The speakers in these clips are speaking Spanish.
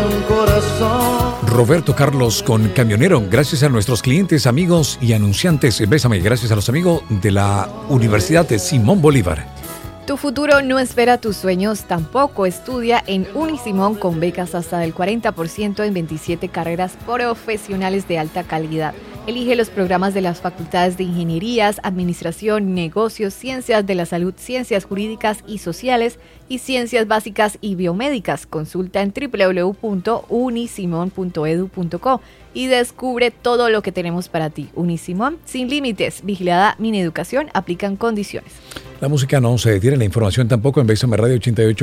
un corazón. Roberto Carlos con Camionero. Gracias a nuestros clientes, amigos y anunciantes. Bésame. Gracias a los amigos de la Universidad de Simón Bolívar. Tu futuro no espera tus sueños tampoco. Estudia en Unisimón con becas hasta del 40% en 27 carreras profesionales de alta calidad. Elige los programas de las facultades de Ingenierías, Administración, Negocios, Ciencias de la Salud, Ciencias Jurídicas y Sociales y Ciencias Básicas y Biomédicas. Consulta en www.unisimon.edu.co y descubre todo lo que tenemos para ti. Unisimón, sin límites. Vigilada Mineducación. Aplican condiciones. La música no se detiene, la información tampoco en Bésame Radio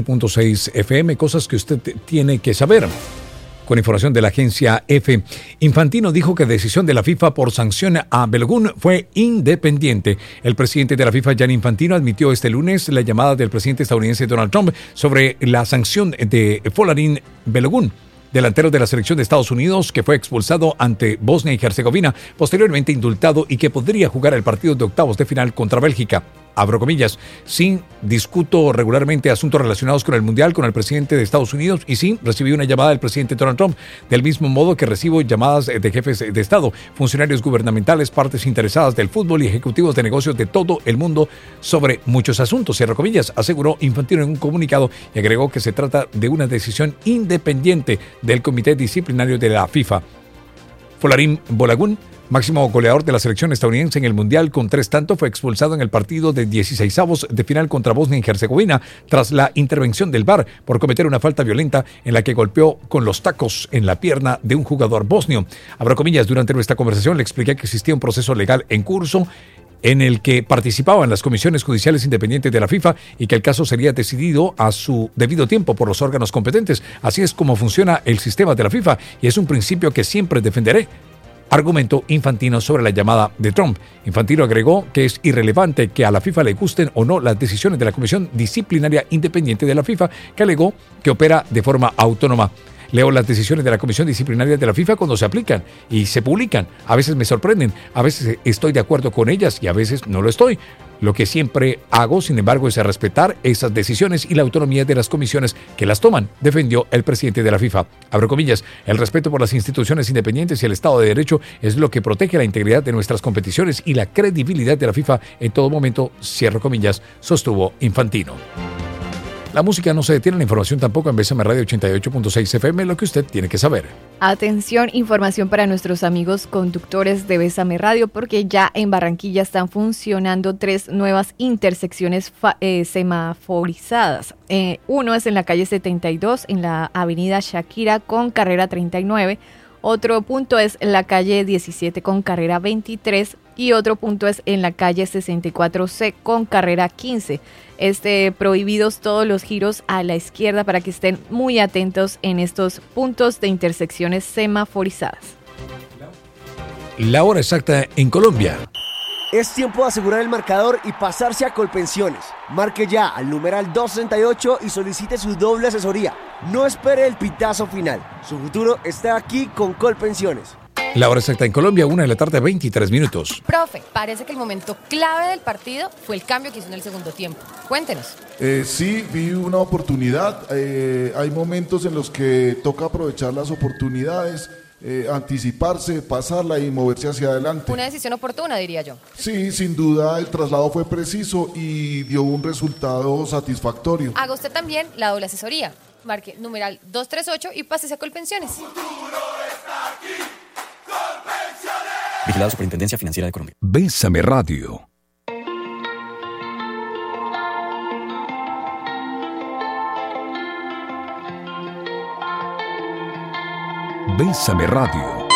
88.6 FM. Cosas que usted tiene que saber. Con información de la agencia EFE, Infantino dijo que la decisión de la FIFA por sanción a Balogun fue independiente. El presidente de la FIFA, Gianni Infantino, admitió este lunes la llamada del presidente estadounidense Donald Trump sobre la sanción de Folarin Balogun, delantero de la selección de Estados Unidos que fue expulsado ante Bosnia y Herzegovina, posteriormente indultado y que podría jugar el partido de octavos de final contra Bélgica. Abro comillas, sí discuto regularmente asuntos relacionados con el Mundial con el presidente de Estados Unidos y sí recibí una llamada del presidente Donald Trump, del mismo modo que recibo llamadas de jefes de Estado, funcionarios gubernamentales, partes interesadas del fútbol y ejecutivos de negocios de todo el mundo sobre muchos asuntos, cierro comillas, aseguró Infantino en un comunicado y agregó que se trata de una decisión independiente del Comité Disciplinario de la FIFA. Folarin Balogun, máximo goleador de la selección estadounidense en el Mundial con 3 tantos, fue expulsado en el partido de 16avos de final contra Bosnia y Herzegovina tras la intervención del VAR por cometer una falta violenta en la que golpeó con los tacos en la pierna de un jugador bosnio. Abro comillas, durante nuestra conversación le expliqué que existía un proceso legal en curso en el que participaban las comisiones judiciales independientes de la FIFA y que el caso sería decidido a su debido tiempo por los órganos competentes. Así es como funciona el sistema de la FIFA y es un principio que siempre defenderé, argumentó Infantino sobre la llamada de Trump. Infantino agregó que es irrelevante que a la FIFA le gusten o no las decisiones de la Comisión Disciplinaria Independiente de la FIFA, que alegó que opera de forma autónoma. Leo las decisiones de la Comisión Disciplinaria de la FIFA cuando se aplican y se publican. A veces me sorprenden, a veces estoy de acuerdo con ellas y a veces no lo estoy. Lo que siempre hago, sin embargo, es respetar esas decisiones y la autonomía de las comisiones que las toman, defendió el presidente de la FIFA. Abro comillas, el respeto por las instituciones independientes y el Estado de Derecho es lo que protege la integridad de nuestras competiciones y la credibilidad de la FIFA en todo momento, cierro comillas, sostuvo Infantino. La música no se detiene, la información tampoco en Bésame Radio 88.6 FM, lo que usted tiene que saber. Atención, información para nuestros amigos conductores de Bésame Radio, porque ya en Barranquilla están funcionando 3 nuevas intersecciones semaforizadas. Uno es en la calle 72, en la avenida Shakira con carrera 39. Otro punto es en la calle 17 con carrera 23 y otro punto es en la calle 64C con carrera 15. Prohibidos todos los giros a la izquierda para que estén muy atentos en estos puntos de intersecciones semaforizadas. La hora exacta en Colombia. Es tiempo de asegurar el marcador y pasarse a Colpensiones. Marque ya al numeral 268 y solicite su doble asesoría. No espere el pitazo final. Su futuro está aquí con Colpensiones. La hora exacta en Colombia, 1:23 p.m. Profe, parece que el momento clave del partido fue el cambio que hizo en el segundo tiempo. Cuéntenos. Sí, vi una oportunidad. Hay momentos en los que toca aprovechar las oportunidades, anticiparse, pasarla y moverse hacia adelante. Una decisión oportuna, diría yo. Sí, sin duda el traslado fue preciso y dio un resultado satisfactorio. Haga usted también la doble asesoría. Marque numeral 238 y pásese a Colpensiones. Vigilado Superintendencia Financiera de Colombia. Bésame Radio. Bésame Radio.